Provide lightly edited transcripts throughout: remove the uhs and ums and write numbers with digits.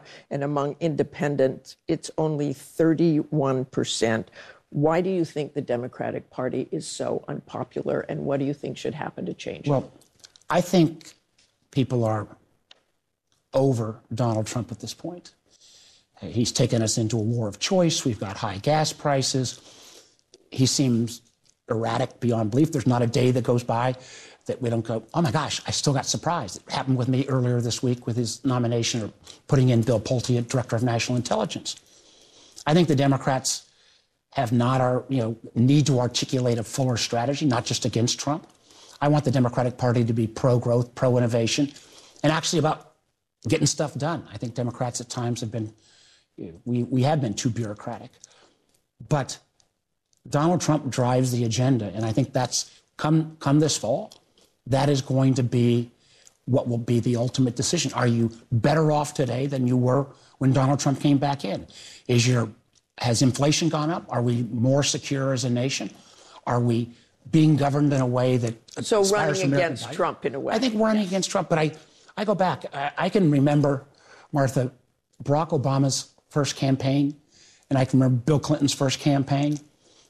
and among independents, it's only 31%. Why do you think the Democratic Party is so unpopular, and what do you think should happen to change it? Well, I think people are over Donald Trump at this point. He's taken us into a war of choice. We've got high gas prices. He seems erratic beyond belief. There's not a day that goes by that we don't go, oh my gosh, I still got surprised. It happened with me earlier this week with his nomination or putting in Bill Pulte as Director of National Intelligence. I think the Democrats have not need to articulate a fuller strategy, not just against Trump. I want the Democratic Party to be pro-growth, pro-innovation, and actually about getting stuff done. I think Democrats at times have been, we have been too bureaucratic. But Donald Trump drives the agenda, and I think that's, come this fall, that is going to be what will be the ultimate decision. Are you better off today than you were when Donald Trump came back in? Has inflation gone up? Are we more secure as a nation? Are we being governed in a way that so running against Trump in a way? I think running against Trump, but I go back. I can remember, Martha, Barack Obama's first campaign, and I can remember Bill Clinton's first campaign.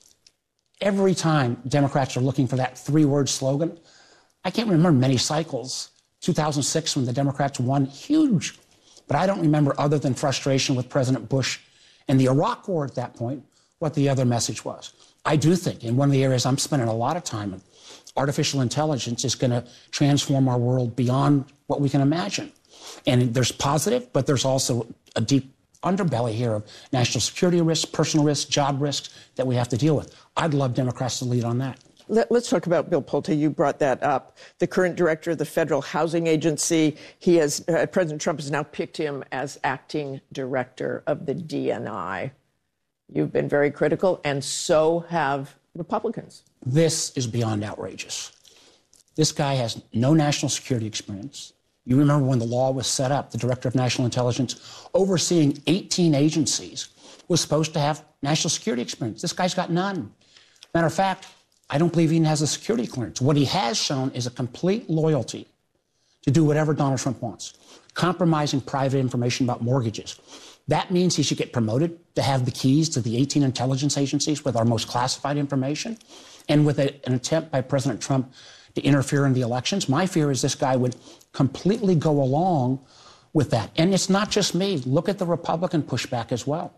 Every time Democrats are looking for that three-word slogan, I can't remember many cycles. 2006, when the Democrats won, huge. But I don't remember, other than frustration with President Bush and the Iraq War at that point, what the other message was. I do think, in one of the areas I'm spending a lot of time in, artificial intelligence is going to transform our world beyond what we can imagine. And there's positive, but there's also a deep underbelly here of national security risks, personal risks, job risks that we have to deal with. I'd love Democrats to lead on that. Let's talk about Bill Pulte. You brought that up. The current director of the Federal Housing Agency. President Trump has now picked him as acting director of the DNI. You've been very critical, and so have Republicans. This is beyond outrageous. This guy has no national security experience. You remember when the law was set up, the director of national intelligence overseeing 18 agencies was supposed to have national security experience. This guy's got none. Matter of fact, I don't believe he even has a security clearance. What he has shown is a complete loyalty to do whatever Donald Trump wants, compromising private information about mortgages. That means he should get promoted to have the keys to the 18 intelligence agencies with our most classified information. And with an attempt by President Trump to interfere in the elections, my fear is this guy would completely go along with that. And it's not just me. Look at the Republican pushback as well.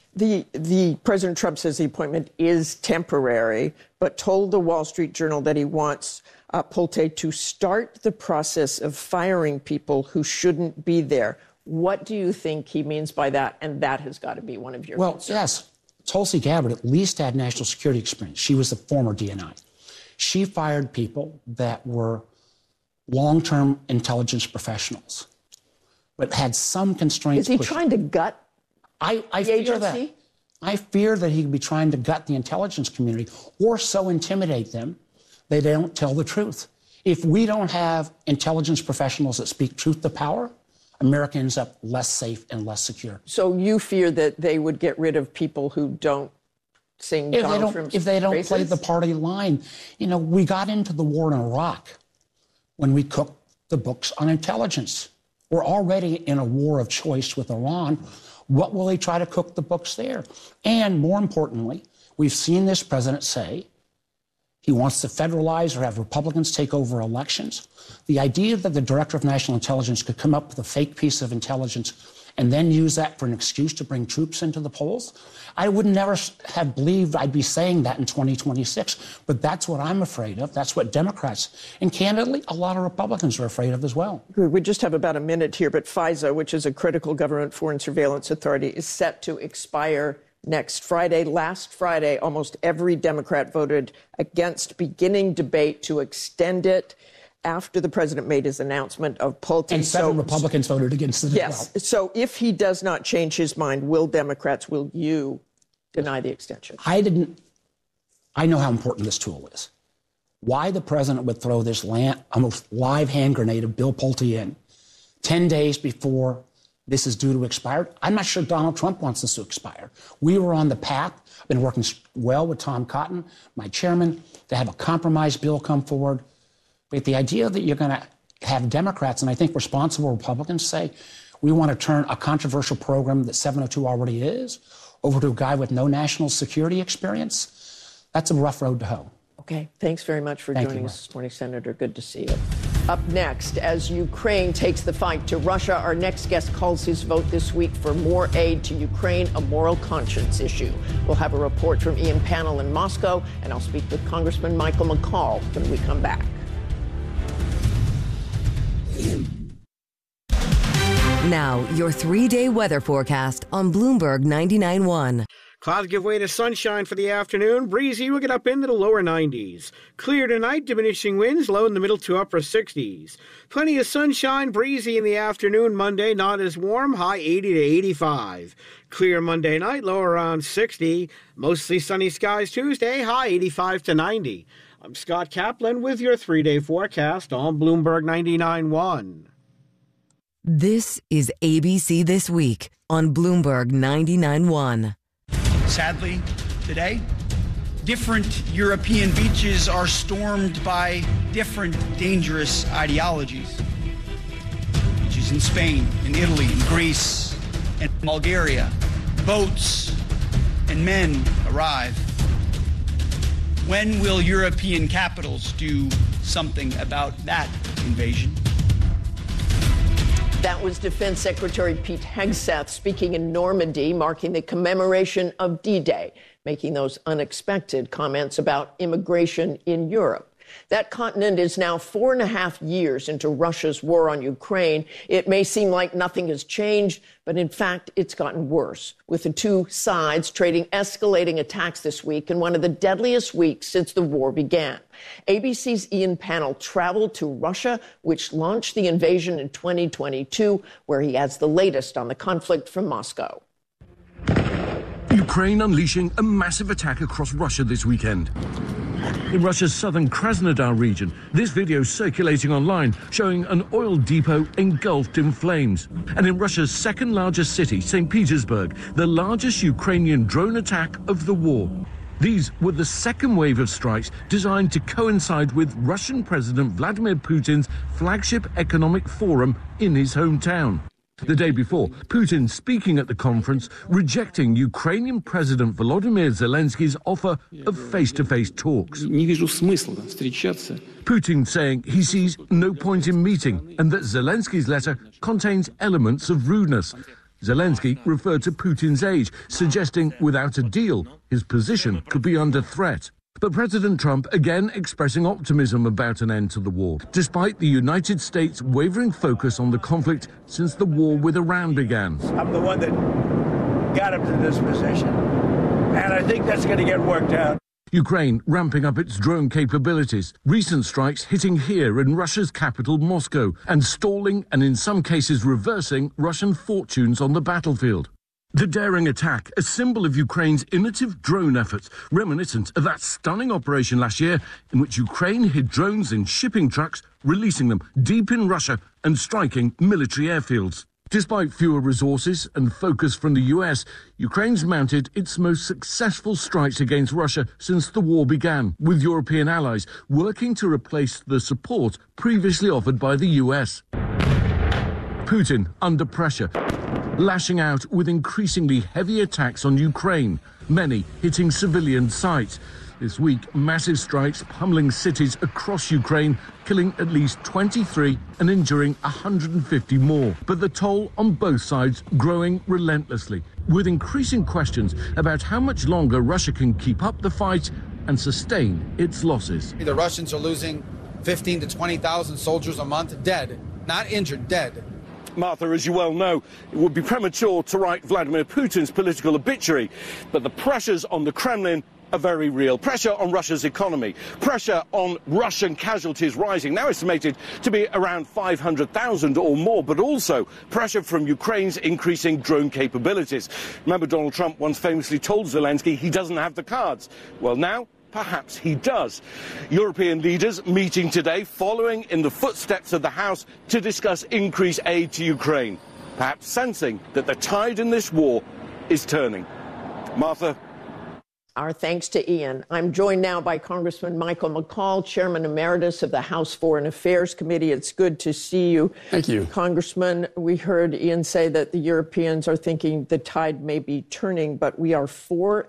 The President Trump says the appointment is temporary, but told the Wall Street Journal that he wants Pulte to start the process of firing people who shouldn't be there. What do you think he means by that? And that has got to be one of your concerns. Yes. Tulsi Gabbard at least had national security experience. She was the former DNI. She fired people that were long-term intelligence professionals, but had some constraints. Is he trying to gut I fear that. I fear that he could be trying to gut the intelligence community or so intimidate them they don't tell the truth. If we don't have intelligence professionals that speak truth to power, America ends up less safe and less secure. So you fear that they would get rid of people who don't sing Donald Trump's If they don't praises? play the party line. You know, we got into the war in Iraq when we cooked the books on intelligence. We're already in a war of choice with Iran. What will they try to cook the books there? And more importantly, we've seen this president say he wants to federalize or have Republicans take over elections. The idea that the director of national intelligence could come up with a fake piece of intelligence and then use that for an excuse to bring troops into the polls, I would never have believed I'd be saying that in 2026. But that's what I'm afraid of. That's what Democrats and candidly, a lot of Republicans are afraid of as well. We just have about a minute here, but FISA, which is a critical government foreign surveillance authority, is set to expire next Friday. Last Friday, almost every Democrat voted against beginning debate to extend it after the president made his announcement of Pulte. And seven Republicans voted against it as well. So if he does not change his mind, will you deny the extension? I know how important this tool is. Why the president would throw this almost live hand grenade of Bill Pulte in 10 days before this is due to expire, I'm not sure Donald Trump wants this to expire. We were on the path. I've been working well with Tom Cotton, my chairman, to have a compromise bill come forward. But the idea that you're going to have Democrats, and I think responsible Republicans, say, We want to turn a controversial program that 702 already is over to a guy with no national security experience. That's a rough road to hoe. Okay, thanks very much for joining us this morning, Senator. Good to see you. Up next, as Ukraine takes the fight to Russia, our next guest calls his vote this week for more aid to Ukraine a moral conscience issue. We'll have a report from Ian Pannell in Moscow, and I'll speak with Congressman Michael McCaul when we come back. Now, your 3-day weather forecast on Bloomberg 99.1. Clouds give way to sunshine for the afternoon. Breezy will get up into the lower 90s. Clear tonight, diminishing winds, low in the middle to upper 60s. Plenty of sunshine, breezy in the afternoon. Monday, not as warm, high 80 to 85. Clear Monday night, low around 60. Mostly sunny skies Tuesday, high 85 to 90. I'm Scott Kaplan with your 3-day forecast on Bloomberg 99.1. This is ABC This Week on Bloomberg 99.1. Sadly, today, different European beaches are stormed by different dangerous ideologies. Beaches in Spain, in Italy, in Greece, and Bulgaria. Boats and men arrive. When will European capitals do something about that invasion? That was Defense Secretary Pete Hegseth speaking in Normandy, marking the commemoration of D-Day, making those unexpected comments about immigration in Europe. That continent is now 4.5 years into Russia's war on Ukraine. It may seem like nothing has changed, but in fact, it's gotten worse, with the two sides trading escalating attacks this week in one of the deadliest weeks since the war began. ABC's Ian Pannell traveled to Russia, which launched the invasion in 2022, where he has the latest on the conflict from Moscow. Ukraine unleashing a massive attack across Russia this weekend. In Russia's southern Krasnodar region, this video circulating online showing an oil depot engulfed in flames. And in Russia's second largest city, St. Petersburg, the largest Ukrainian drone attack of the war. These were the second wave of strikes designed to coincide with Russian President Vladimir Putin's flagship economic forum in his hometown. The day before, Putin speaking at the conference, rejecting Ukrainian President Volodymyr Zelensky's offer of face-to-face talks. Putin saying he sees no point in meeting and that Zelensky's letter contains elements of rudeness. Zelensky referred to Putin's age, suggesting without a deal, his position could be under threat. But President Trump again expressing optimism about an end to the war, despite the United States' wavering focus on the conflict since the war with Iran began. I'm the one that got him to this position, and I think that's going to get worked out. Ukraine ramping up its drone capabilities, recent strikes hitting here in Russia's capital, Moscow, and stalling and in some cases reversing Russian fortunes on the battlefield. The daring attack, a symbol of Ukraine's innovative drone efforts, reminiscent of that stunning operation last year in which Ukraine hid drones in shipping trucks, releasing them deep in Russia and striking military airfields. Despite fewer resources and focus from the US, Ukraine's mounted its most successful strikes against Russia since the war began, with European allies working to replace the support previously offered by the US. Putin under pressure, lashing out with increasingly heavy attacks on Ukraine, many hitting civilian sites. This week, massive strikes pummeling cities across Ukraine, killing at least 23 and injuring 150 more. But the toll on both sides growing relentlessly, with increasing questions about how much longer Russia can keep up the fight and sustain its losses. The Russians are losing 15 to 20,000 soldiers a month dead, not injured, dead. Martha, as you well know, it would be premature to write Vladimir Putin's political obituary, but the pressures on the Kremlin are very real. Pressure on Russia's economy, pressure on Russian casualties rising, now estimated to be around 500,000 or more, but also pressure from Ukraine's increasing drone capabilities. Remember, Donald Trump once famously told Zelensky he doesn't have the cards. Well, now perhaps he does. European leaders meeting today, following in the footsteps of the House to discuss increased aid to Ukraine, perhaps sensing that the tide in this war is turning. Martha? Our thanks to Ian. I'm joined now by Congressman Michael McCaul, Chairman Emeritus of the House Foreign Affairs Committee. It's good to see you. Thank you. Congressman, we heard Ian say that the Europeans are thinking the tide may be turning, but we are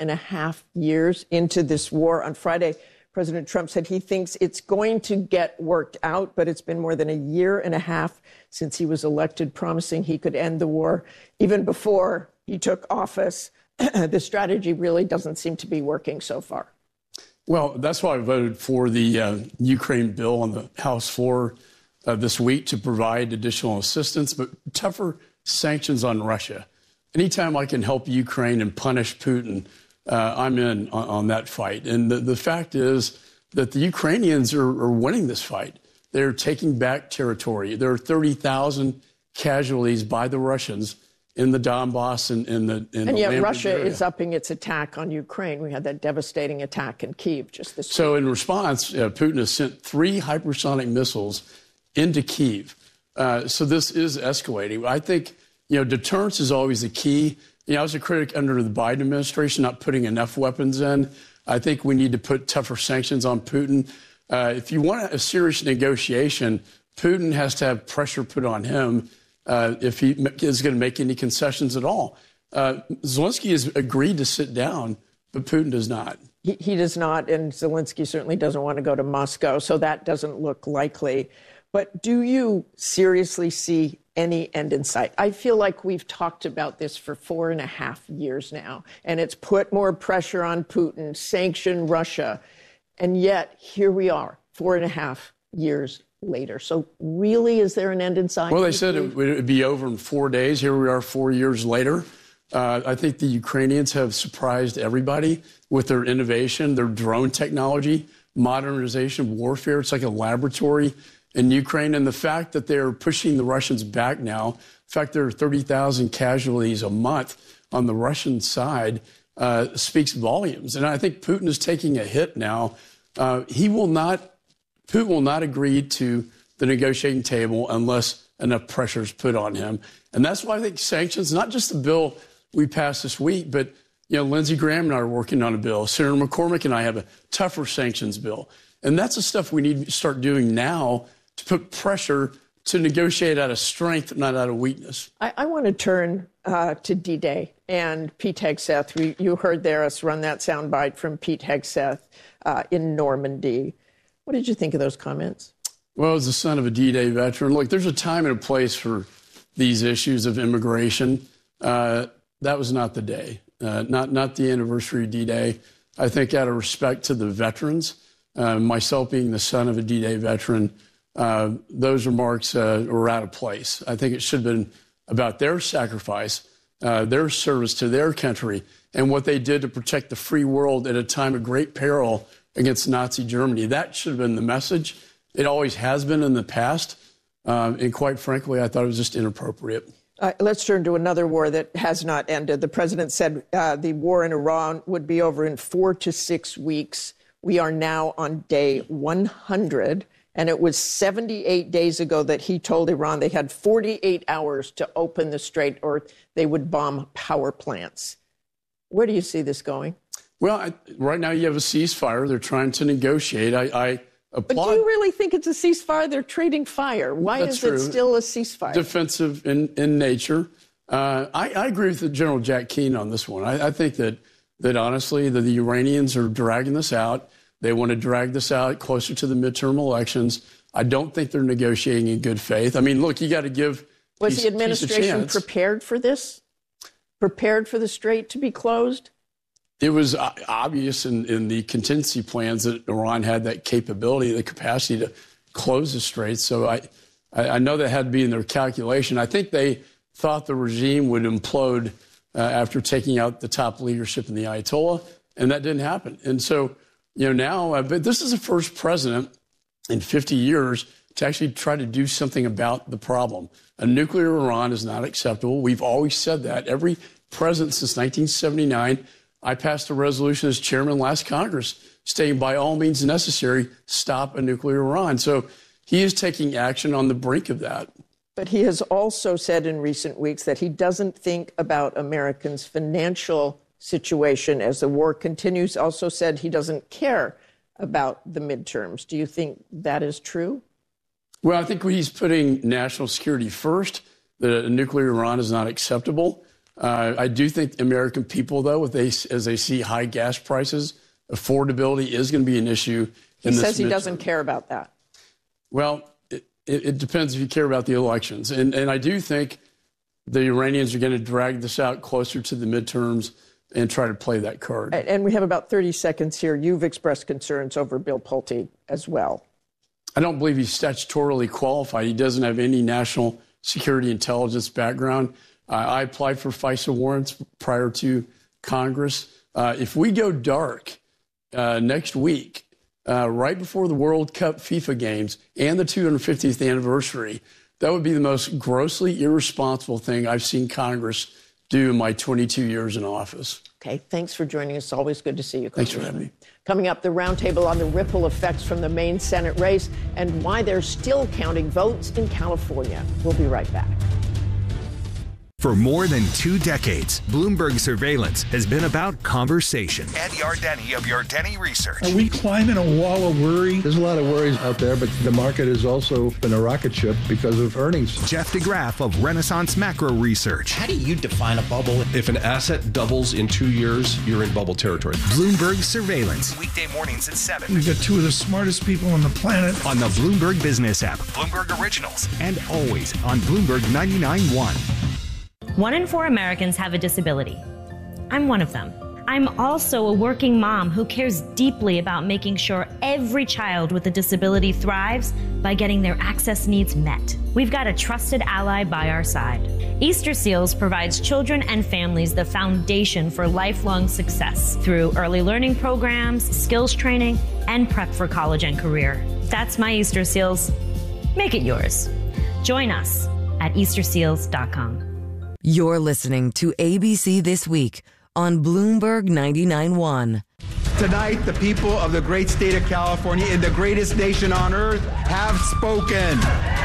4.5 years into this war. On Friday, President Trump said he thinks it's going to get worked out, but it's been more than 1.5 years since he was elected, promising he could end the war. Even before he took office, the strategy really doesn't seem to be working so far. Well, that's why I voted for the Ukraine bill on the House floor this week to provide additional assistance, but tougher sanctions on Russia. Anytime I can help Ukraine and punish Putin, I'm in on that fight. And the fact is that the Ukrainians are winning this fight. They're taking back territory. There are 30,000 casualties by the Russians in the Donbass and yet Russia is upping its attack on Ukraine. We had that devastating attack in Kyiv just this week. So in response, Putin has sent 3 hypersonic missiles into Kyiv. So this is escalating. I think, deterrence is always the key. I was a critic under the Biden administration, not putting enough weapons in. I think we need to put tougher sanctions on Putin. If you want a serious negotiation, Putin has to have pressure put on him if he is going to make any concessions at all. Zelensky has agreed to sit down, but Putin does not. He does not, and Zelensky certainly doesn't want to go to Moscow, so that doesn't look likely. But do you seriously see any end in sight? I feel like we've talked about this for 4.5 years now, and it's put more pressure on Putin, sanction Russia, and yet here we are, 4.5 years later. So really, is there an end in sight? Well, they said it would be over in 4 days. Here we are 4 years later. I think the Ukrainians have surprised everybody with their innovation, their drone technology, modernization, warfare. It's like a laboratory in Ukraine. And the fact that they're pushing the Russians back now, in fact, there are 30,000 casualties a month on the Russian side, speaks volumes. And I think Putin is taking a hit now. Putin will not agree to the negotiating table unless enough pressure is put on him. And that's why I think sanctions, not just the bill we passed this week, but, Lindsey Graham and I are working on a bill. Senator McCormick and I have a tougher sanctions bill. And that's the stuff we need to start doing now to put pressure to negotiate out of strength, not out of weakness. I want to turn to D-Day and Pete Hegseth. You heard us run that soundbite from Pete Hegseth in Normandy. What did you think of those comments? Well, as the son of a D-Day veteran, look, there's a time and a place for these issues of immigration. That was not the day, not the anniversary of D-Day. I think out of respect to the veterans, myself being the son of a D-Day veteran, those remarks were out of place. I think it should have been about their sacrifice, their service to their country, and what they did to protect the free world at a time of great peril against Nazi Germany. That should have been the message. It always has been in the past. And quite frankly, I thought it was just inappropriate. Let's turn to another war that has not ended. The president said the war in Iran would be over in 4 to 6 weeks. We are now on day 100. And it was 78 days ago that he told Iran they had 48 hours to open the strait or they would bomb power plants. Where do you see this going? Well, right now you have a ceasefire. They're trying to negotiate. I applaud. But do you really think it's a ceasefire? They're trading fire. Why is it still a ceasefire? Defensive in nature. I agree with General Jack Keane on this one. I think that honestly, the Iranians are dragging this out. They want to drag this out closer to the midterm elections. I don't think they're negotiating in good faith. I mean, look, you got to give Was the administration prepared for this? Prepared for the strait to be closed? It was obvious in the contingency plans that Iran had that capability, the capacity to close the strait. So I know that had to be in their calculation. I think they thought the regime would implode after taking out the top leadership in the Ayatollah, and that didn't happen. And so, now, but this is the first president in 50 years to actually try to do something about the problem. A nuclear Iran is not acceptable. We've always said that. Every president since 1979, I passed a resolution as chairman last Congress stating by all means necessary, stop a nuclear Iran. So he is taking action on the brink of that. But he has also said in recent weeks that he doesn't think about Americans' financial situation as the war continues, also said he doesn't care about the midterms. Do you think that is true? Well, I think he's putting national security first. The nuclear Iran is not acceptable. I do think American people, though, as they see high gas prices, affordability is going to be an issue. He says he doesn't care about that. Well, it depends if you care about the elections. And I do think the Iranians are going to drag this out closer to the midterms and try to play that card. And we have about 30 seconds here. You've expressed concerns over Bill Pulte as well. I don't believe he's statutorily qualified. He doesn't have any national security intelligence background. I applied for FISA warrants prior to Congress. If we go dark next week, right before the World Cup FIFA games and the 250th anniversary, that would be the most grossly irresponsible thing I've seen Congress do in my 22 years in office. Okay, thanks for joining us. Always good to see you. Thanks for having me. Coming up, the roundtable on the ripple effects from the Maine Senate race and why they're still counting votes in California. We'll be right back. For more than 2 decades, Bloomberg Surveillance has been about conversation. Ed Yardeni of Yardeni Research. Are we climbing a wall of worry? There's a lot of worries out there, but the market has also been a rocket ship because of earnings. Jeff DeGraff of Renaissance Macro Research. How do you define a bubble? If an asset doubles in 2 years, you're in bubble territory. Bloomberg Surveillance. Weekday mornings at 7. We've got 2 of the smartest people on the planet. On the Bloomberg Business app. Bloomberg Originals. And always on Bloomberg 99.1. 1 in 4 Americans have a disability. I'm one of them. I'm also a working mom who cares deeply about making sure every child with a disability thrives by getting their access needs met. We've got a trusted ally by our side. Easter Seals provides children and families the foundation for lifelong success through early learning programs, skills training, and prep for college and career. That's my Easter Seals. Make it yours. Join us at easterseals.com. You're listening to ABC This Week on Bloomberg 99.1. Tonight, the people of the great state of California, in the greatest nation on earth, have spoken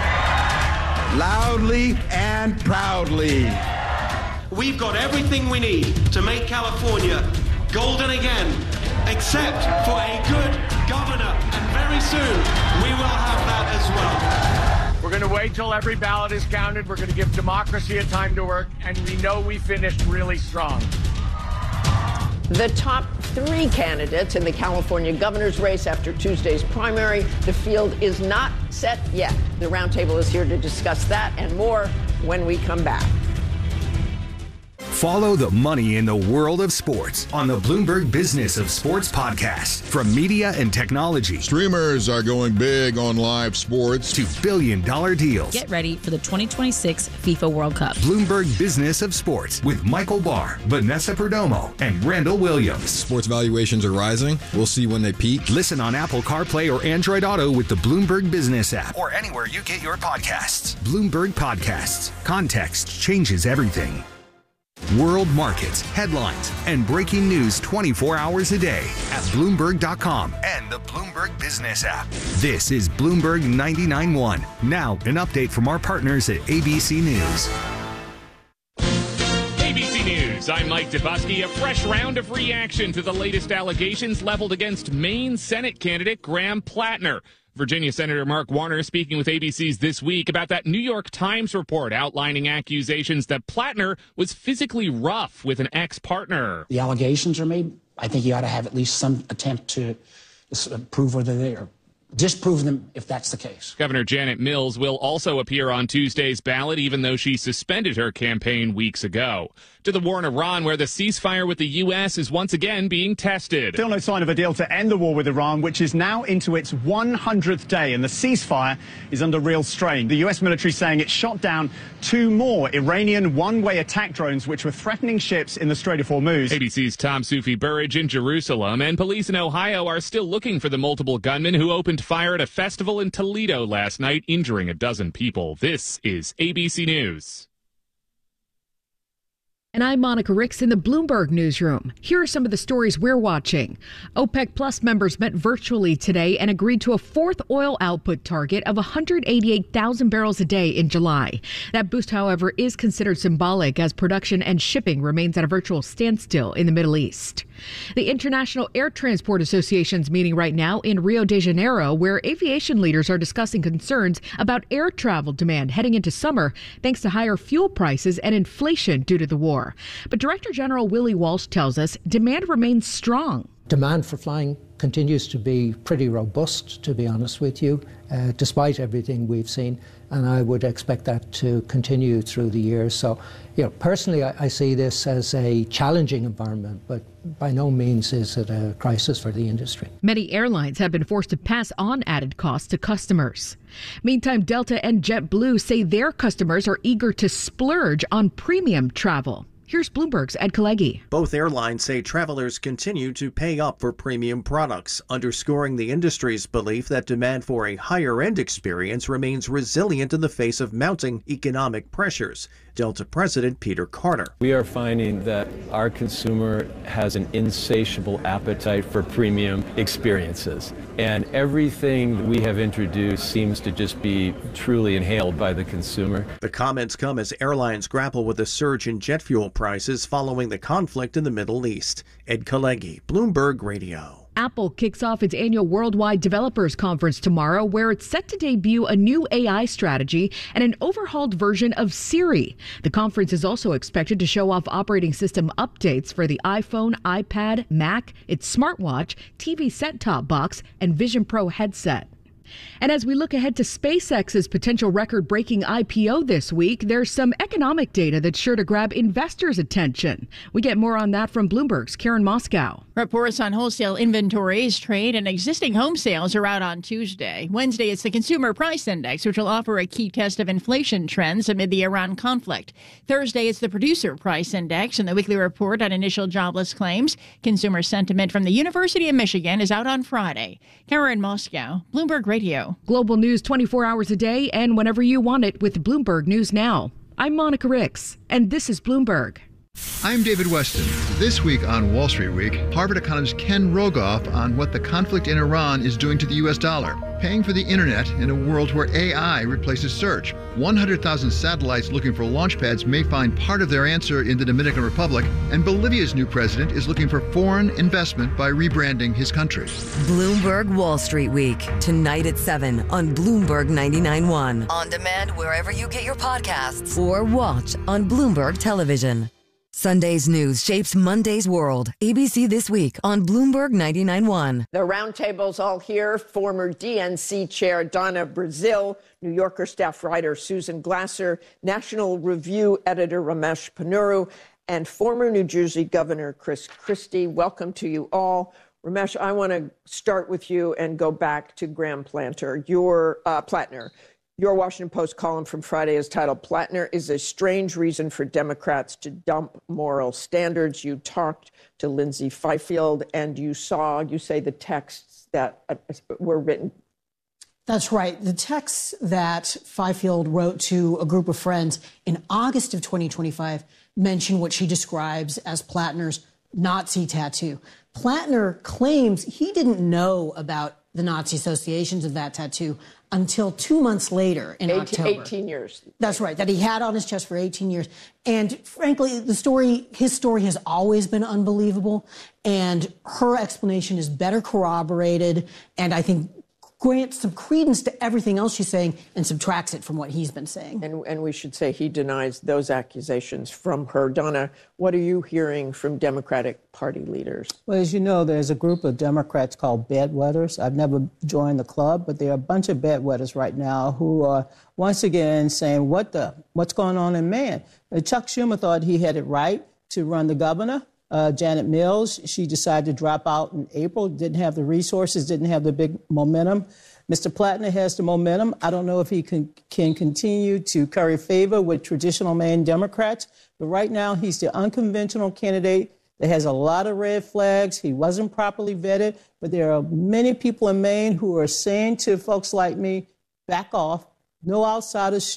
loudly and proudly. We've got everything we need to make California golden again, except for a good governor. And very soon, we will have that as well. We're going to wait till every ballot is counted. We're going to give democracy a time to work, and we know we finished really strong. The top 3 candidates in the California governor's race after Tuesday's primary. The field is not set yet. The roundtable is here to discuss that and more when we come back. Follow the money in the world of sports on the Bloomberg Business of Sports podcast. From media and technology. Streamers are going big on live sports. To billion-dollar deals. Get ready for the 2026 FIFA World Cup. Bloomberg Business of Sports with Michael Barr, Vanessa Perdomo, and Randall Williams. Sports valuations are rising. We'll see when they peak. Listen on Apple CarPlay or Android Auto with the Bloomberg Business app. Or anywhere you get your podcasts. Bloomberg Podcasts. Context changes everything. World markets, headlines, and breaking news 24 hours a day at Bloomberg.com and the Bloomberg Business app. This is Bloomberg 99.1. Now, an update from our partners at ABC News. ABC News, I'm Mike Dubusky. A fresh round of reaction to the latest allegations leveled against Maine Senate candidate Graham Plattner. Virginia Senator Mark Warner speaking with ABC's This Week about that New York Times report outlining accusations that Plattner was physically rough with an ex-partner. The allegations are made. I think you ought to have at least some attempt to prove whether they are. Disprove them if that's the case. Governor Janet Mills will also appear on Tuesday's ballot, even though she suspended her campaign weeks ago. To the war in Iran, where the ceasefire with the U.S. is once again being tested. Still no sign of a deal to end the war with Iran, which is now into its 100th day, and the ceasefire is under real strain. The U.S. military saying it shot down 2 more Iranian one-way attack drones, which were threatening ships in the Strait of Hormuz. ABC's Tom Sufi Burridge in Jerusalem, and police in Ohio are still looking for the multiple gunmen who opened fire at a festival in Toledo last night, injuring a dozen people. This is ABC News. And I'm Monica Ricks in the Bloomberg Newsroom. Here are some of the stories we're watching. OPEC Plus members met virtually today and agreed to a fourth oil output target of 188,000 barrels a day in July. That boost, however, is considered symbolic as production and shipping remains at a virtual standstill in the Middle East. The International Air Transport Association's meeting right now in Rio de Janeiro, where aviation leaders are discussing concerns about air travel demand heading into summer, thanks to higher fuel prices and inflation due to the war. But Director General Willie Walsh tells us demand remains strong. Demand for flying continues to be pretty robust, to be honest with you, despite everything we've seen. And I would expect that to continue through the year. So, personally, I see this as a challenging environment, but by no means is it a crisis for the industry. Many airlines have been forced to pass on added costs to customers. Meantime, Delta and JetBlue say their customers are eager to splurge on premium travel. Here's Bloomberg's Ed Kalegi. Both airlines say travelers continue to pay up for premium products, underscoring the industry's belief that demand for a higher-end experience remains resilient in the face of mounting economic pressures. Delta President Peter Carter. We are finding that our consumer has an insatiable appetite for premium experiences. And everything we have introduced seems to just be truly inhaled by the consumer. The comments come as airlines grapple with a surge in jet fuel prices following the conflict in the Middle East. Ed Kalegi, Bloomberg Radio. Apple kicks off its annual Worldwide Developers Conference tomorrow, where it's set to debut a new AI strategy and an overhauled version of Siri. The conference is also expected to show off operating system updates for the iPhone, iPad, Mac, its smartwatch, TV set-top box, and Vision Pro headset. And as we look ahead to SpaceX's potential record-breaking IPO this week, there's some economic data that's sure to grab investors' attention. We get more on that from Bloomberg's Karen Moscow. Reports on wholesale inventories, trade, and existing home sales are out on Tuesday. Wednesday, it's the Consumer Price Index, which will offer a key test of inflation trends amid the Iran conflict. Thursday, it's the Producer Price Index and the weekly report on initial jobless claims. Consumer sentiment from the University of Michigan is out on Friday. Karen Moscow, Bloomberg Radio. Global news 24 hours a day and whenever you want it with Bloomberg News Now. I'm Monica Ricks, and this is Bloomberg. I'm David Weston. This week on Wall Street Week, Harvard economist Ken Rogoff on what the conflict in Iran is doing to the U.S. dollar. Paying for the internet in a world where AI replaces search. 100,000 satellites looking for launch pads may find part of their answer in the Dominican Republic. And Bolivia's new president is looking for foreign investment by rebranding his country. Bloomberg Wall Street Week, tonight at 7 on Bloomberg 99.1. On demand wherever you get your podcasts or watch on Bloomberg Television. Sunday's news shapes Monday's world. ABC This Week on Bloomberg 99.1. The roundtable's all here. Former DNC chair Donna Brazile, New Yorker staff writer Susan Glasser, National Review editor Ramesh Ponnuru, and former New Jersey Governor Chris Christie. Welcome to you all. Ramesh, I want to start with you and go back to Graham Plattner. Your Washington Post column from Friday is titled, "Plattner is a strange reason for Democrats to dump moral standards." You talked to Lindsay Fifield and you say the texts that were written. That's right. The texts that Fifield wrote to a group of friends in August of 2025 mention what she describes as Plattner's Nazi tattoo. Plattner claims he didn't know about the Nazi associations of that tattoo until 2 months later in October. 18 years. That's right, that he had on his chest for 18 years. And frankly, his story has always been unbelievable. And her explanation is better corroborated. And I think grants some credence to everything else she's saying and subtracts it from what he's been saying. And we should say he denies those accusations from her. Donna, what are you hearing from Democratic Party leaders? Well, as you know, there's a group of Democrats called bedwetters. I've never joined the club, but there are a bunch of bedwetters right now who are once again saying, what's going on in Maine? Chuck Schumer thought he had it right to run the governor. Janet Mills, she decided to drop out in April, didn't have the resources, didn't have the big momentum. Mr. Plattner has the momentum. I don't know if he can continue to curry favor with traditional Maine Democrats, but right now he's the unconventional candidate that has a lot of red flags. He wasn't properly vetted, but there are many people in Maine who are saying to folks like me, back off. No outsiders should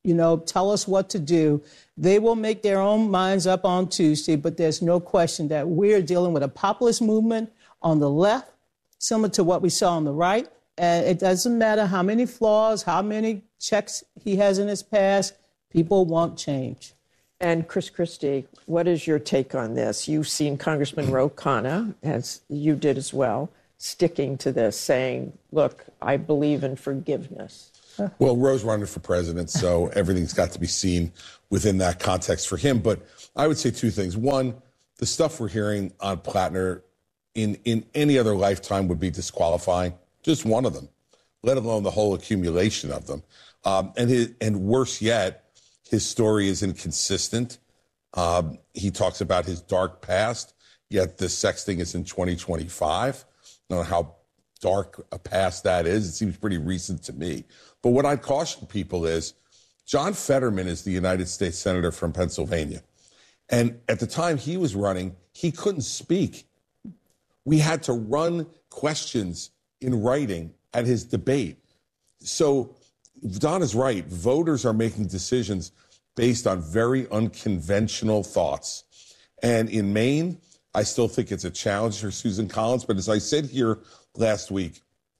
tell us what to do. They will make their own minds up on Tuesday, but there's no question that we're dealing with a populist movement on the left, similar to what we saw on the right. And it doesn't matter how many flaws, how many checks he has in his past, people want change. And Chris Christie, what is your take on this? You've seen Congressman Ro Khanna, as you did as well, sticking to this, saying, look, I believe in forgiveness. Well, Ro's running for president, so everything's got to be seen within that context for him. But I would say two things. One, the stuff we're hearing on Plattner in any other lifetime would be disqualifying, just one of them, let alone the whole accumulation of them. And worse yet, his story is inconsistent. He talks about his dark past, yet the sexting is in 2025. I don't know how dark a past that is. It seems pretty recent to me. But what I'd caution people is John Fetterman is the United States Senator from Pennsylvania. And at the time he was running, he couldn't speak. We had to run questions in writing at his debate. So Don is right. Voters are making decisions based on very unconventional thoughts. And in Maine, I still think it's a challenge for Susan Collins. But as I said here last week,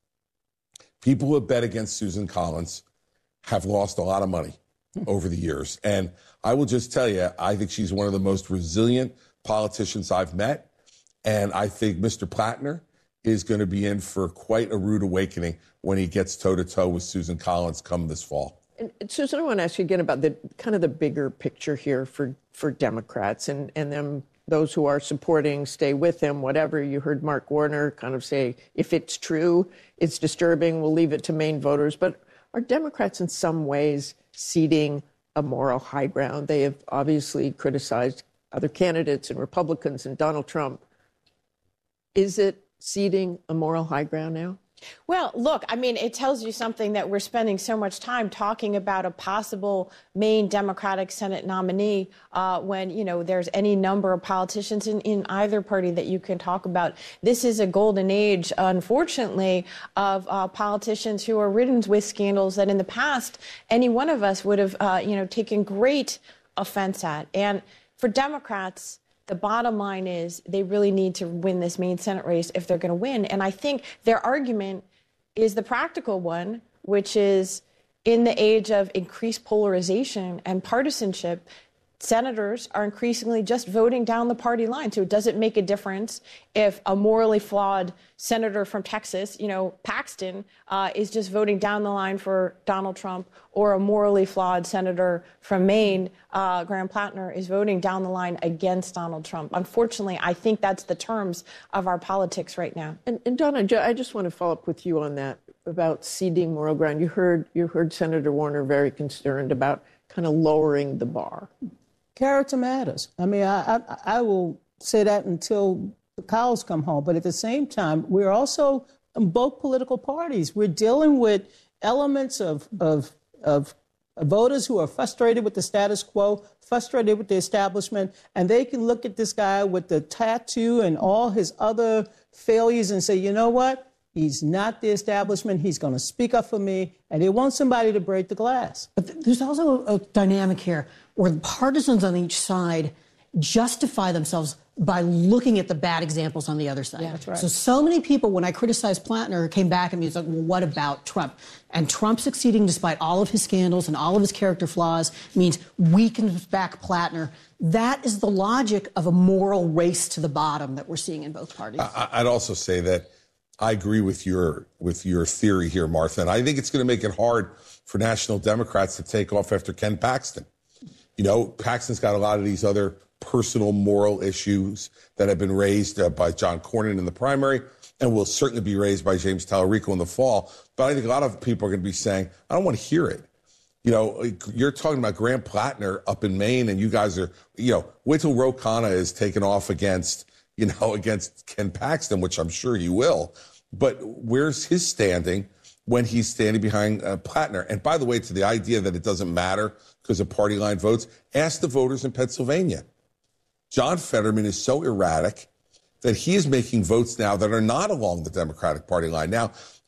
people who have bet against Susan Collins have lost a lot of money over the years. And I will just tell you, I think she's one of the most resilient politicians I've met. And I think Mr. Plattner is going to be in for quite a rude awakening when he gets toe-to-toe with Susan Collins come this fall. And Susan, I want to ask you again about the kind of the bigger picture here for Democrats and them, those who are supporting, stay with him, whatever. You heard Mark Warner kind of say, if it's true, it's disturbing, we'll leave it to Maine voters. But are Democrats in some ways ceding a moral high ground? They have obviously criticized other candidates and Republicans and Donald Trump. Is it ceding a moral high ground now? Well, look, I mean, it tells you something that we're spending so much time talking about a possible Maine Democratic Senate nominee when, there's any number of politicians in either party that you can talk about. This is a golden age, unfortunately, of politicians who are ridden with scandals that in the past any one of us would have, taken great offense at. And for Democrats, the bottom line is they really need to win this Maine Senate race if they're going to win. And I think their argument is the practical one, which is in the age of increased polarization and partisanship, senators are increasingly just voting down the party line. So does it make a difference if a morally flawed senator from Texas, Paxton, is just voting down the line for Donald Trump, or a morally flawed senator from Maine, Graham Plattner, is voting down the line against Donald Trump? Unfortunately, I think that's the terms of our politics right now. And Donna, I just want to follow up with you on that about ceding moral ground. You heard Senator Warner very concerned about kind of lowering the bar. Character matters. I mean, I will say that until the cows come home. But at the same time, we're also in both political parties. We're dealing with elements of voters who are frustrated with the status quo, frustrated with the establishment, and they can look at this guy with the tattoo and all his other failures and say, you know what? He's not the establishment. He's going to speak up for me, and they want somebody to break the glass. But there's also a dynamic here where the partisans on each side justify themselves by looking at the bad examples on the other side. Yeah, that's right. So many people, when I criticized Plattner, came back at me and said, well, what about Trump? And Trump succeeding despite all of his scandals and all of his character flaws means we can back Plattner. That is the logic of a moral race to the bottom that we're seeing in both parties. I'd also say that I agree with your theory here, Martha, and I think it's going to make it hard for national Democrats to take off after Ken Paxton. Paxton's got a lot of these other personal moral issues that have been raised by John Cornyn in the primary and will certainly be raised by James Talarico in the fall. But I think a lot of people are going to be saying, I don't want to hear it. You're talking about Graham Plattner up in Maine, and you guys are, wait till Ro Khanna is taken off against Ken Paxton, which I'm sure he will. But where's his standing when he's standing behind Plattner? And by the way, to the idea that it doesn't matter because of party line votes, ask the voters in Pennsylvania. John Fetterman is so erratic that he is making votes now that are not along the Democratic Party line. Now,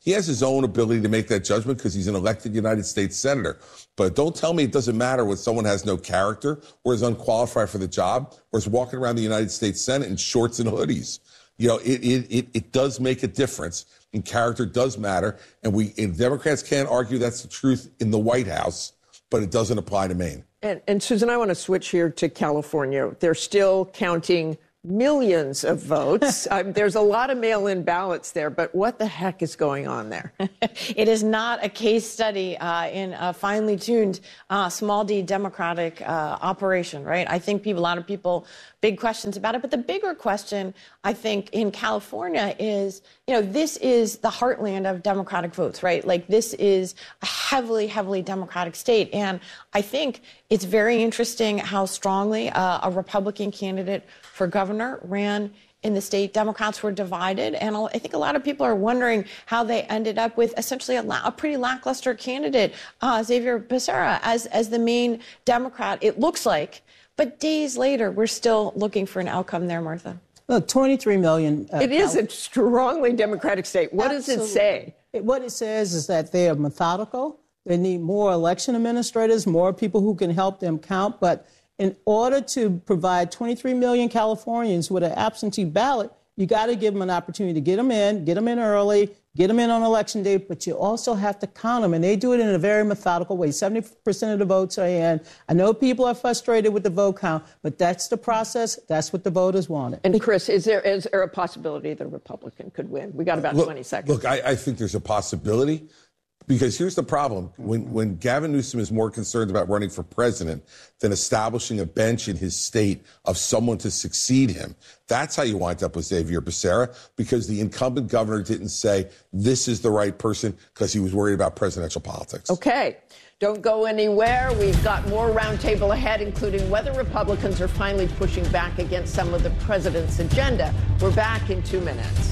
He has his own ability to make that judgment because he's an elected United States senator. But don't tell me it doesn't matter when someone has no character or is unqualified for the job or is walking around the United States Senate in shorts and hoodies. You know, it does make a difference, and character does matter. And Democrats can't argue that's the truth in the White House, but it doesn't apply to Maine. And Susan, I want to switch here to California. They're still counting millions of votes. There's a lot of mail-in ballots there, but what the heck is going on there? It is not a case study in a finely tuned small d Democratic operation, right? I think a lot of people, big questions about it. But the bigger question, I think, in California is, this is the heartland of Democratic votes, right? Like, this is a heavily, heavily Democratic state. And I think it's very interesting how strongly a Republican candidate for governor ran in the state. Democrats were divided, and I think a lot of people are wondering how they ended up with essentially a pretty lackluster candidate, Xavier Becerra, as the main Democrat, it looks like. But days later, we're still looking for an outcome there, Martha. Look, 23 million. It is a strongly Democratic state. What does it say? What it says is that they are methodical. They need more election administrators, more people who can help them count. But in order to provide 23 million Californians with an absentee ballot, you got to give them an opportunity to get them in early, get them in on election day, but you also have to count them, and they do it in a very methodical way. 70% of the votes are in. I know people are frustrated with the vote count, but that's the process. That's what the voters wanted. And Chris, is there a possibility the Republican could win? We got about 20 seconds. Look, I think there's a possibility. Because here's the problem. When Gavin Newsom is more concerned about running for president than establishing a bench in his state of someone to succeed him, that's how you wind up with Xavier Becerra, because the incumbent governor didn't say this is the right person because he was worried about presidential politics. Okay. Don't go anywhere. We've got more roundtable ahead, including whether Republicans are finally pushing back against some of the president's agenda. We're back in 2 minutes.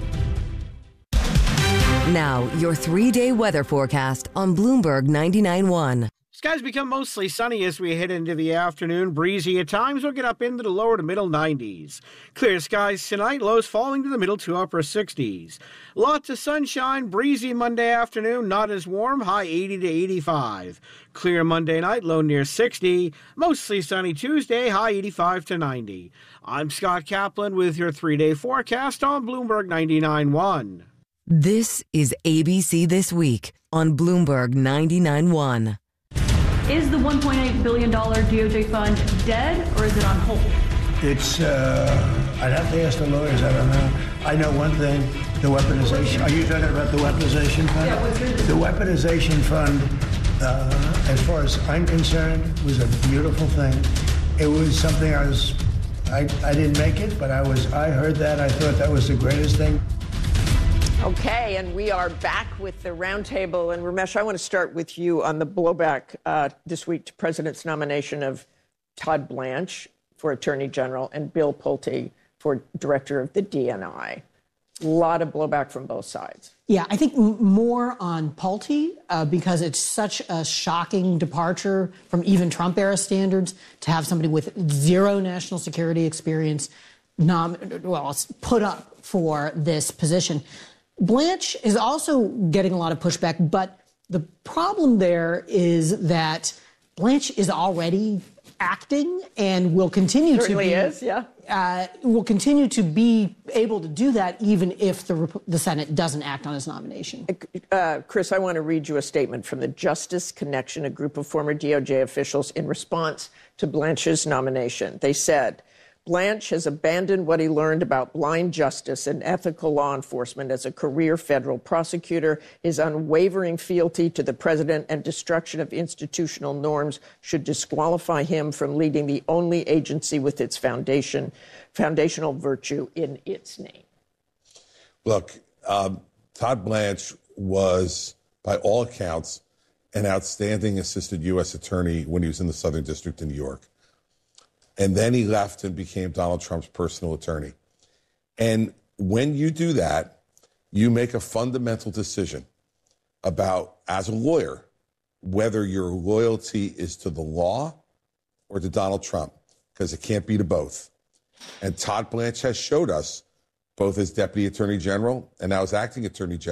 Now, your 3-day weather forecast on Bloomberg 99.1. Skies become mostly sunny as we head into the afternoon. Breezy at times. We'll get up into the lower to middle 90s. Clear skies tonight. Lows falling to the middle to upper 60s. Lots of sunshine. Breezy Monday afternoon. Not as warm. High 80 to 85. Clear Monday night. Low near 60. Mostly sunny Tuesday. High 85 to 90. I'm Scott Kaplan with your 3-day forecast on Bloomberg 99.1. This is ABC This Week on Bloomberg 99.1. Is the $1.8 billion DOJ fund dead, or is it on hold? It's, I'd have to ask the lawyers, I don't know. I know one thing, the weaponization. Are you talking about the weaponization fund? Yeah, what's it? The weaponization fund, as far as I'm concerned, was a beautiful thing. It was something I didn't make it, but I heard that. I thought that was the greatest thing. Okay, and we are back with the roundtable. And Ramesh, I want to start with you on the blowback this week to President's nomination of Todd Blanche for Attorney General and Bill Pulte for Director of the DNI. A lot of blowback from both sides. Yeah, I think more on Pulte because it's such a shocking departure from even Trump-era standards to have somebody with zero national security experience put up for this position. Blanche is also getting a lot of pushback, but the problem there is that Blanche is already acting and will continue to be. Is, yeah. Will continue to be able to do that even if the Senate doesn't act on his nomination. Chris, I want to read you a statement from the Justice Connection, a group of former DOJ officials, in response to Blanche's nomination. They said, Blanche has abandoned what he learned about blind justice and ethical law enforcement as a career federal prosecutor. His unwavering fealty to the president and destruction of institutional norms should disqualify him from leading the only agency with its foundational virtue in its name. Look, Todd Blanche was, by all accounts, an outstanding assistant U.S. attorney when he was in the Southern District of New York. And then he left and became Donald Trump's personal attorney. And when you do that, you make a fundamental decision about, as a lawyer, whether your loyalty is to the law or to Donald Trump, because it can't be to both. And Todd Blanche has showed us, both as Deputy Attorney General and now as Acting Attorney General,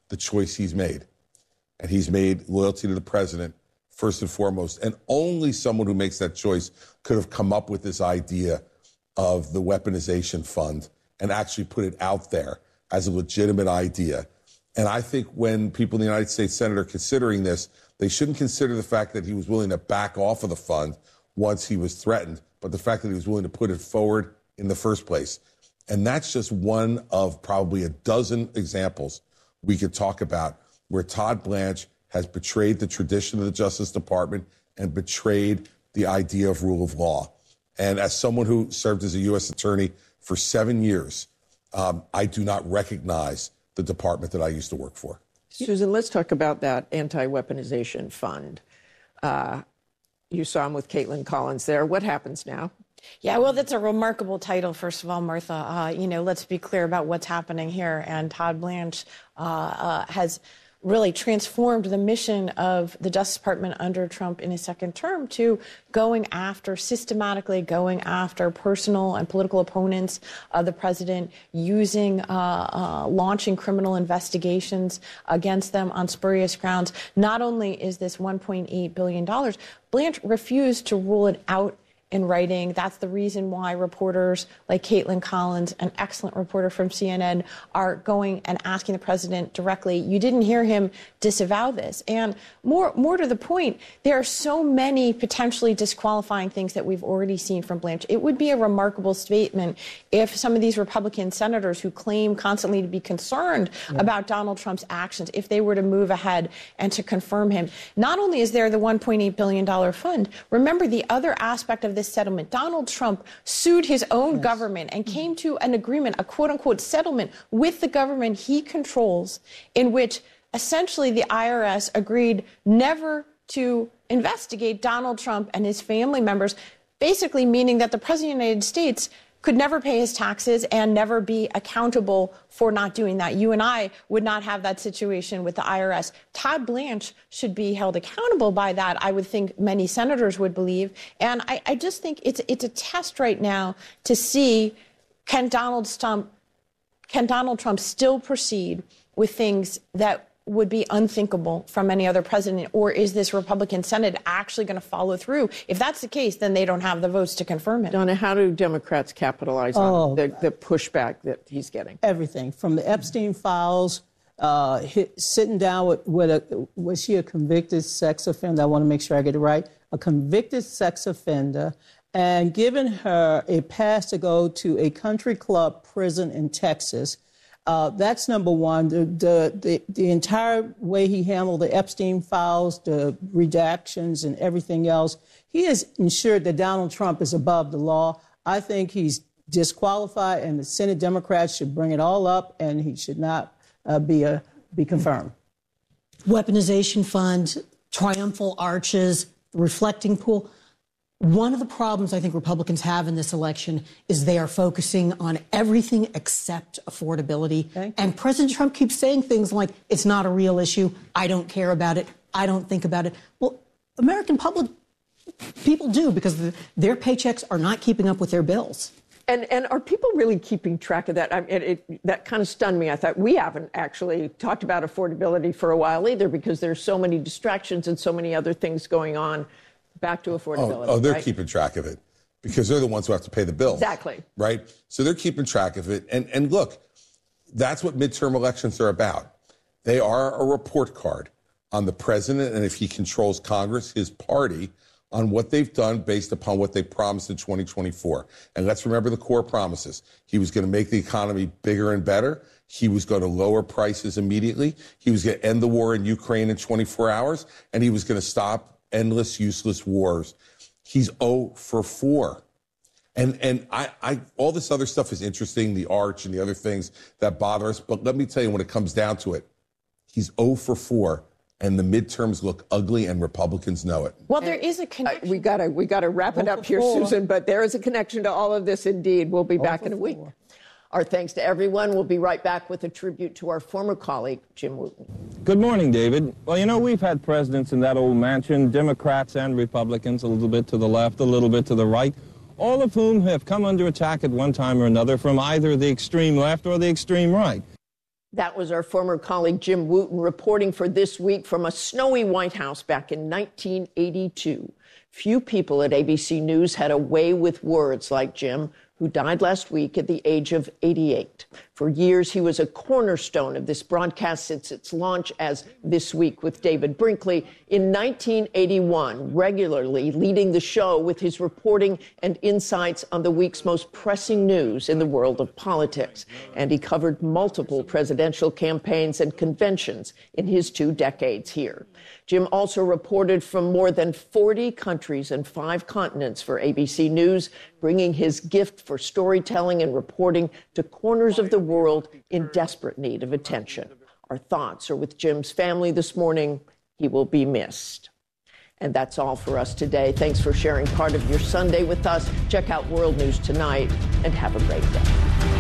the choice he's made. And he's made loyalty to the president first and foremost. And only someone who makes that choice could have come up with this idea of the weaponization fund and actually put it out there as a legitimate idea. And I think when people in the United States Senate are considering this, they shouldn't consider the fact that he was willing to back off of the fund once he was threatened, but the fact that he was willing to put it forward in the first place. And that's just one of probably a dozen examples we could talk about where Todd Blanche has betrayed the tradition of the Justice Department and betrayed the idea of rule of law. And as someone who served as a U.S. attorney for 7 years, I do not recognize the department that I used to work for. Susan, let's talk about that anti-weaponization fund. You saw him with Caitlin Collins there. What happens now? Yeah, well, that's a remarkable title, first of all, Martha. Let's be clear about what's happening here. And Todd Blanche has really transformed the mission of the Justice Department under Trump in his second term to systematically going after personal and political opponents of the president, launching criminal investigations against them on spurious grounds. Not only is this $1.8 billion, Blanche refused to rule it out in writing. That's the reason why reporters like Caitlin Collins, an excellent reporter from CNN, are going and asking the president directly. You didn't hear him disavow this. And more to the point, there are so many potentially disqualifying things that we've already seen from Blanche. It would be a remarkable statement if some of these Republican senators who claim constantly to be concerned about Donald Trump's actions, if they were to move ahead and to confirm him. Not only is there the $1.8 billion fund, remember the other aspect of this settlement. Donald Trump sued his own government and came to an agreement, a quote-unquote settlement with the government he controls, in which essentially the IRS agreed never to investigate Donald Trump and his family members, basically meaning that the President of the United States could never pay his taxes and never be accountable for not doing that. You and I would not have that situation with the IRS. Todd Blanche should be held accountable by that, I would think many senators would believe. And I just think it's a test right now to see, can Donald Trump still proceed with things that would be unthinkable from any other president, or is this Republican Senate actually going to follow through? If that's the case, then they don't have the votes to confirm it. Donna, how do Democrats capitalize on the pushback that he's getting? Everything from the Epstein files, sitting down was she a convicted sex offender? I want to make sure I get it right. A convicted sex offender, and giving her a pass to go to a country club prison in Texas. That's number one. The entire way he handled the Epstein files, the redactions and everything else, he has ensured that Donald Trump is above the law. I think he's disqualified, and the Senate Democrats should bring it all up, and he should not be confirmed. Weaponization fund, triumphal arches, reflecting pool. One of the problems I think Republicans have in this election is they are focusing on everything except affordability. And President Trump keeps saying things like, it's not a real issue, I don't care about it, I don't think about it. Well, American people do, because their paychecks are not keeping up with their bills. And are people really keeping track of that? That kind of stunned me. I thought we haven't actually talked about affordability for a while either, because there's so many distractions and so many other things going on. Back to affordability. They're keeping track of it because they're the ones who have to pay the bills. Exactly. Right? So they're keeping track of it. And look, that's what midterm elections are about. They are a report card on the president, and if he controls Congress, his party, on what they've done based upon what they promised in 2024. And let's remember the core promises. He was going to make the economy bigger and better. He was going to lower prices immediately. He was going to end the war in Ukraine in 24 hours. And he was going to stop endless, useless wars. He's 0 for 4. And I all this other stuff is interesting, the arch and the other things that bother us. But let me tell you, when it comes down to it, he's 0 for 4. And the midterms look ugly, and Republicans know it. Well, there is a connection. We gotta wrap it up here, Susan. But there is a connection to all of this, indeed. We'll be back in a week. Our thanks to everyone. We'll be right back with a tribute to our former colleague, Jim Wooten. Good morning, David. Well, we've had presidents in that old mansion, Democrats and Republicans, a little bit to the left, a little bit to the right, all of whom have come under attack at one time or another from either the extreme left or the extreme right. That was our former colleague Jim Wooten reporting for This Week from a snowy White House back in 1982. Few people at ABC News had a way with words like Jim, who died last week at the age of 88. For years, he was a cornerstone of this broadcast since its launch as This Week with David Brinkley in 1981, regularly leading the show with his reporting and insights on the week's most pressing news in the world of politics. And he covered multiple presidential campaigns and conventions in his 2 decades here. Jim also reported from more than 40 countries and 5 continents for ABC News, bringing his gift for storytelling and reporting to corners of the world in desperate need of attention. Our thoughts are with Jim's family this morning. He will be missed. And that's all for us today. Thanks for sharing part of your Sunday with us. Check out World News Tonight and have a great day.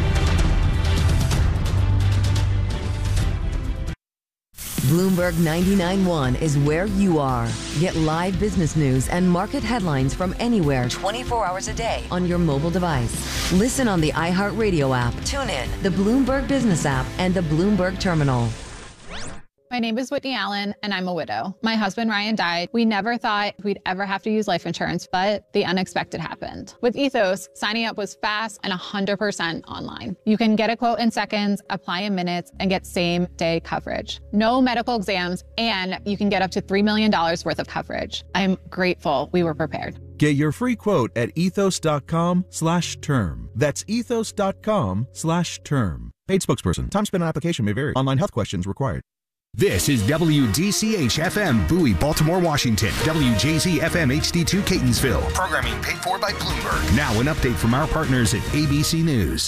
Bloomberg 99.1 is where you are. Get live business news and market headlines from anywhere 24 hours a day on your mobile device. Listen on the iHeartRadio app, tune in, the Bloomberg Business app, and the Bloomberg Terminal. My name is Whitney Allen, and I'm a widow. My husband, Ryan, died. We never thought we'd ever have to use life insurance, but the unexpected happened. With Ethos, signing up was fast and 100% online. You can get a quote in seconds, apply in minutes, and get same-day coverage. No medical exams, and you can get up to $3 million worth of coverage. I'm grateful we were prepared. Get your free quote at ethos.com/term. That's ethos.com/term. Paid spokesperson. Time spent on application may vary. Online health questions required. This is WDCH-FM, Bowie, Baltimore, Washington. WJZ-FM HD2, Catonsville. Programming paid for by Bloomberg. Now an update from our partners at ABC News.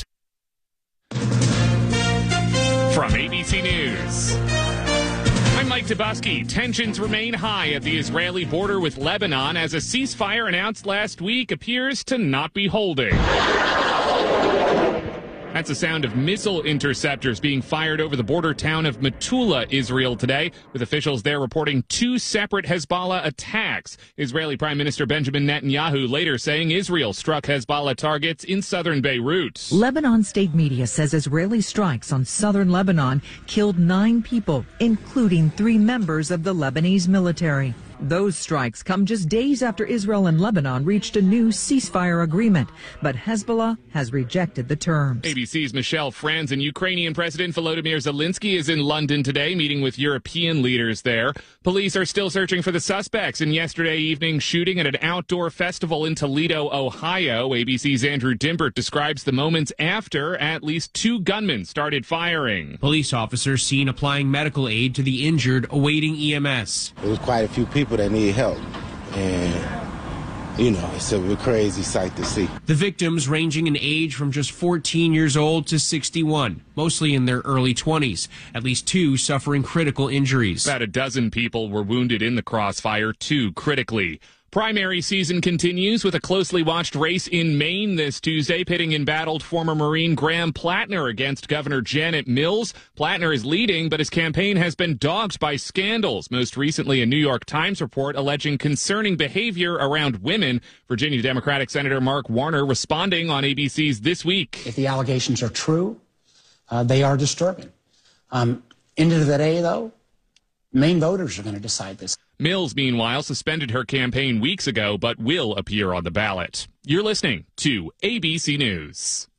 From ABC News, I'm Mike Dubusky. Tensions remain high at the Israeli border with Lebanon as a ceasefire announced last week appears to not be holding. That's the sound of missile interceptors being fired over the border town of Metula, Israel today, with officials there reporting 2 separate Hezbollah attacks. Israeli Prime Minister Benjamin Netanyahu later saying Israel struck Hezbollah targets in southern Beirut. Lebanon state media says Israeli strikes on southern Lebanon killed 9 people, including 3 members of the Lebanese military. Those strikes come just days after Israel and Lebanon reached a new ceasefire agreement, but Hezbollah has rejected the terms. ABC's Michelle Franz and Ukrainian President Volodymyr Zelensky is in London today, meeting with European leaders there. Police are still searching for the suspects in yesterday evening's shooting at an outdoor festival in Toledo, Ohio. ABC's Andrew Dimbert describes the moments after at least 2 gunmen started firing. Police officers seen applying medical aid to the injured awaiting EMS. There was quite a few people that need help, and it's a crazy sight to see. The victims ranging in age from just 14 years old to 61, mostly in their early 20s, at least 2 suffering critical injuries. About a dozen people were wounded in the crossfire, 2 critically. Primary season continues with a closely watched race in Maine this Tuesday, pitting embattled former Marine Graham Plattner against Governor Janet Mills. Plattner is leading, but his campaign has been dogged by scandals, most recently a New York Times report alleging concerning behavior around women. Virginia Democratic Senator Mark Warner responding on ABC's This Week. If the allegations are true, they are disturbing. End of the day, though, Maine voters are going to decide this. Mills, meanwhile, suspended her campaign weeks ago, but will appear on the ballot. You're listening to ABC News.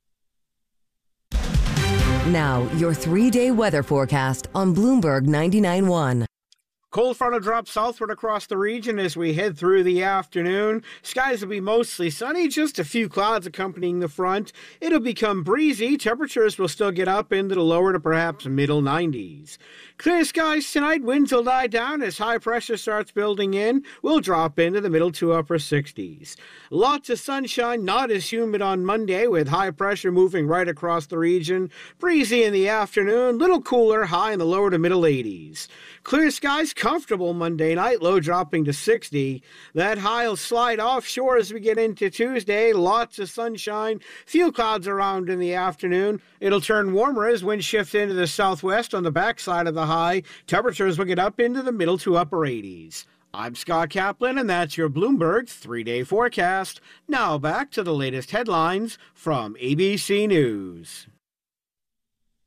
Now, your 3-day weather forecast on Bloomberg 99.1. Cold front will drop southward across the region as we head through the afternoon. Skies will be mostly sunny, just a few clouds accompanying the front. It'll become breezy. Temperatures will still get up into the lower to perhaps middle 90s. Clear skies tonight. Winds will die down as high pressure starts building in. We'll drop into the middle to upper 60s. Lots of sunshine, not as humid on Monday with high pressure moving right across the region. Breezy in the afternoon, little cooler, high in the lower to middle 80s. Clear skies, comfortable Monday night, low dropping to 60. That high will slide offshore as we get into Tuesday. Lots of sunshine, few clouds around in the afternoon. It'll turn warmer as winds shift into the southwest on the backside of the high. Temperatures will get up into the middle to upper 80s. I'm Scott Kaplan, and that's your Bloomberg 3-day forecast. Now back to the latest headlines from ABC News.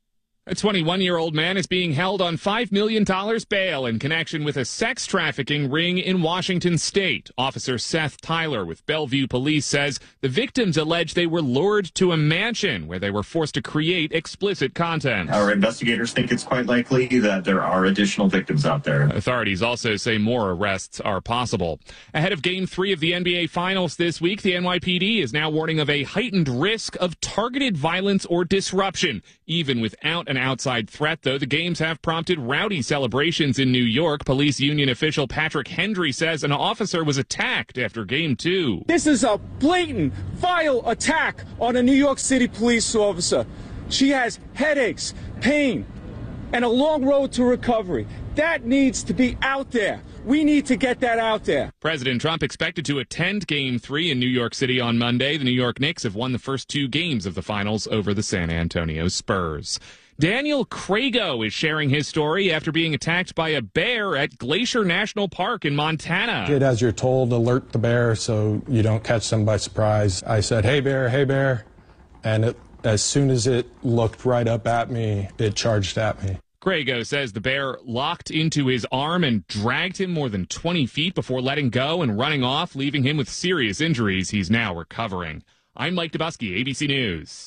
A 21-year-old man is being held on $5 million bail in connection with a sex trafficking ring in Washington state. Officer Seth Tyler with Bellevue Police says the victims allege they were lured to a mansion where they were forced to create explicit content. Our investigators think it's quite likely that there are additional victims out there. Authorities also say more arrests are possible. Ahead of Game 3 of the NBA Finals this week, the NYPD is now warning of a heightened risk of targeted violence or disruption. Even without an outside threat, though, the games have prompted rowdy celebrations in New York. Police union official Patrick Hendry says an officer was attacked after Game 2. This is a blatant, vile attack on a New York City police officer. She has headaches, pain, and a long road to recovery. That needs to be out there. We need to get that out there. President Trump expected to attend Game 3 in New York City on Monday. The New York Knicks have won the first 2 games of the finals over the San Antonio Spurs. Daniel Crago is sharing his story after being attacked by a bear at Glacier National Park in Montana. Did as you're told, alert the bear so you don't catch them by surprise. I said, hey bear, and as soon as it looked right up at me, it charged at me. Crago says the bear locked into his arm and dragged him more than 20 feet before letting go and running off, leaving him with serious injuries. He's now recovering. I'm Mike Dubusky, ABC News.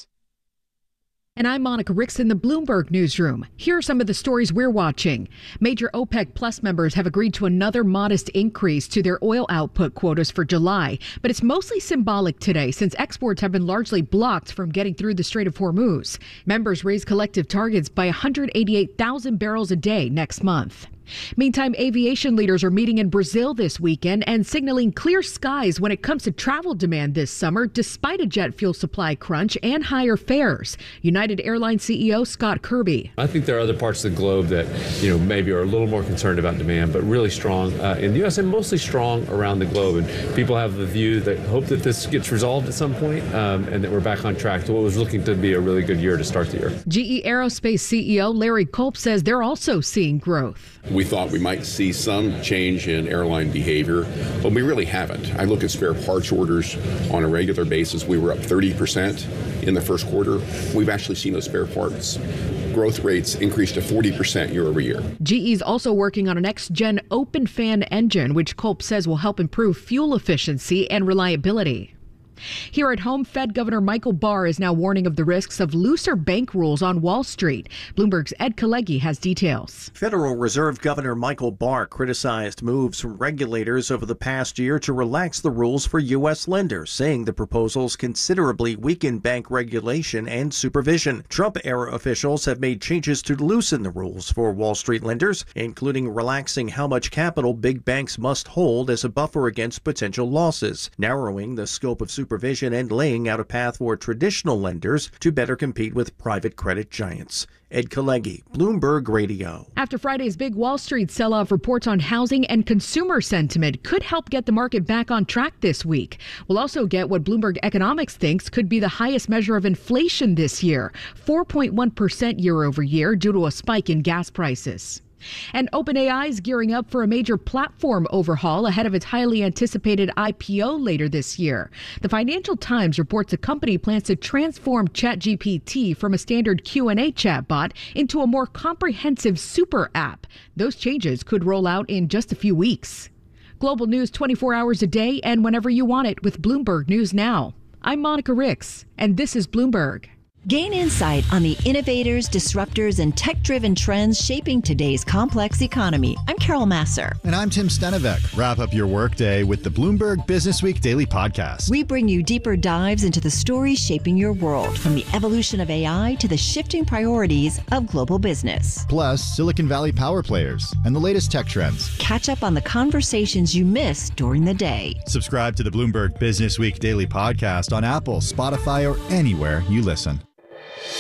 And I'm Monica Ricks in the Bloomberg Newsroom. Here are some of the stories we're watching. Major OPEC Plus members have agreed to another modest increase to their oil output quotas for July, but it's mostly symbolic today since exports have been largely blocked from getting through the Strait of Hormuz. Members raised collective targets by 188,000 barrels a day next month. Meantime, aviation leaders are meeting in Brazil this weekend and signaling clear skies when it comes to travel demand this summer, despite a jet fuel supply crunch and higher fares. United Airlines CEO Scott Kirby. I think there are other parts of the globe that, maybe are a little more concerned about demand, but really strong in the U.S. and mostly strong around the globe. And people have the view that hope that this gets resolved at some point and that we're back on track to what was looking to be a really good year to start the year. GE Aerospace CEO Larry Culp says they're also seeing growth. We thought we might see some change in airline behavior, but we really haven't. I look at spare parts orders on a regular basis. We were up 30% in the first quarter. We've actually seen those spare parts growth rates increase to 40% year over year. GE's also working on a next-gen open fan engine, which Culp says will help improve fuel efficiency and reliability. Here at home, Fed Governor Michael Barr is now warning of the risks of looser bank rules on Wall Street. Bloomberg's Ed Kalegi has details. Federal Reserve Governor Michael Barr criticized moves from regulators over the past year to relax the rules for U.S. lenders, saying the proposals considerably weaken bank regulation and supervision. Trump-era officials have made changes to loosen the rules for Wall Street lenders, including relaxing how much capital big banks must hold as a buffer against potential losses, narrowing the scope of supervision and laying out a path for traditional lenders to better compete with private credit giants. Ed Kalegi, Bloomberg Radio. After Friday's big Wall Street sell-off, reports on housing and consumer sentiment could help get the market back on track this week. We'll also get what Bloomberg Economics thinks could be the highest measure of inflation this year, 4.1% year over year due to a spike in gas prices. And OpenAI is gearing up for a major platform overhaul ahead of its highly anticipated IPO later this year. The Financial Times reports the company plans to transform ChatGPT from a standard Q&A chatbot into a more comprehensive super app. Those changes could roll out in just a few weeks. Global news 24 hours a day and whenever you want it with Bloomberg News Now. I'm Monica Ricks, and this is Bloomberg. Gain insight on the innovators, disruptors, and tech-driven trends shaping today's complex economy. I'm Carol Masser. And I'm Tim Stenevec. Wrap up your workday with the Bloomberg Businessweek Daily Podcast. We bring you deeper dives into the stories shaping your world, from the evolution of AI to the shifting priorities of global business. Plus, Silicon Valley power players and the latest tech trends. Catch up on the conversations you missed during the day. Subscribe to the Bloomberg Businessweek Daily Podcast on Apple, Spotify, or anywhere you listen.